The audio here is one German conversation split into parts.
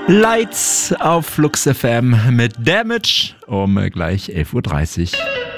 Lights auf Flux FM mit Damage um gleich 11.30 Uhr.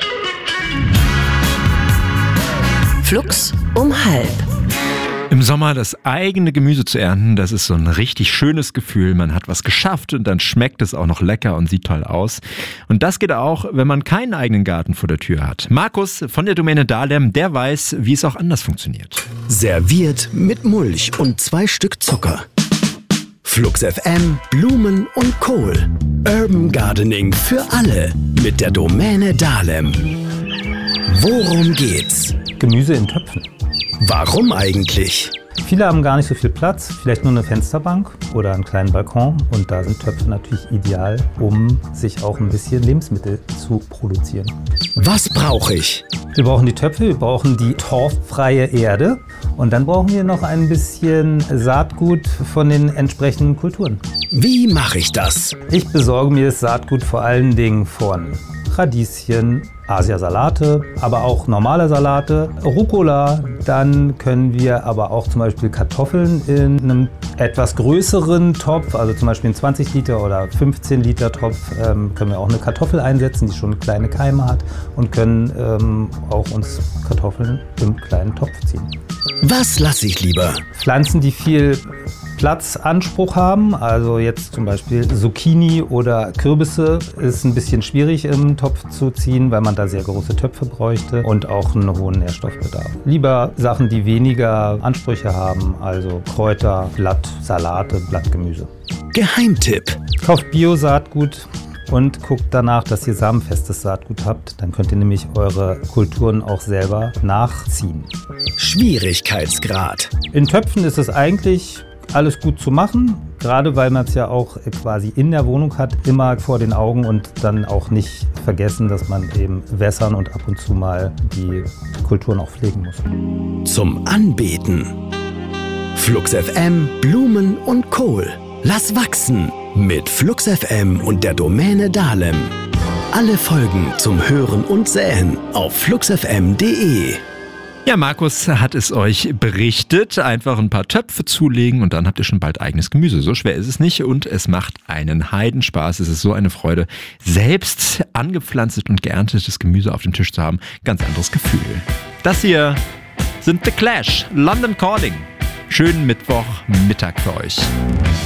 Flux um 12:30. Im Sommer das eigene Gemüse zu ernten, das ist so ein richtig schönes Gefühl. Man hat was geschafft und dann schmeckt es auch noch lecker und sieht toll aus. Und das geht auch, wenn man keinen eigenen Garten vor der Tür hat. Markus von der Domäne Dahlem, der weiß, wie es auch anders funktioniert. Serviert mit Mulch und 2 Stück Zucker. Flux FM, Blumen und Kohl. Urban Gardening für alle mit der Domäne Dahlem. Worum geht's? Gemüse in Töpfen. Warum eigentlich? Viele haben gar nicht so viel Platz, vielleicht nur eine Fensterbank oder einen kleinen Balkon. Und da sind Töpfe natürlich ideal, um sich auch ein bisschen Lebensmittel zu produzieren. Was brauche ich? Wir brauchen die Töpfe, wir brauchen die torffreie Erde und dann brauchen wir noch ein bisschen Saatgut von den entsprechenden Kulturen. Wie mache ich das? Ich besorge mir das Saatgut vor allen Dingen von Radieschen, Asiasalate, aber auch normale Salate, Rucola. Dann können wir aber auch zum Beispiel Kartoffeln in einem etwas größeren Topf, also zum Beispiel in 20 Liter oder 15 Liter Topf, können wir auch eine Kartoffel einsetzen, die schon kleine Keime hat und können auch uns Kartoffeln im kleinen Topf ziehen. Was lasse ich lieber? Pflanzen, die viel Platzanspruch haben, also jetzt zum Beispiel Zucchini oder Kürbisse, ist ein bisschen schwierig im Topf zu ziehen, weil man da sehr große Töpfe bräuchte und auch einen hohen Nährstoffbedarf. Lieber Sachen, die weniger Ansprüche haben, also Kräuter, Blattsalate, Blattgemüse. Geheimtipp. Kauft Bio-Saatgut und guckt danach, dass ihr samenfestes Saatgut habt. Dann könnt ihr nämlich eure Kulturen auch selber nachziehen. Schwierigkeitsgrad. In Töpfen ist es eigentlich alles gut zu machen, gerade weil man es ja auch quasi in der Wohnung hat, immer vor den Augen und dann auch nicht vergessen, dass man eben wässern und ab und zu mal die Kulturen auch pflegen muss. Zum Anbeten. Flux FM, Blumen und Kohl. Lass wachsen mit Flux FM und der Domäne Dahlem. Alle Folgen zum Hören und Säen auf fluxfm.de. Ja, Markus hat es euch berichtet. Einfach ein paar Töpfe zulegen und dann habt ihr schon bald eigenes Gemüse. So schwer ist es nicht und es macht einen Heidenspaß. Es ist so eine Freude, selbst angepflanztes und geerntetes Gemüse auf dem Tisch zu haben. Ganz anderes Gefühl. Das hier sind The Clash, London Calling. Schönen Mittwochmittag für euch.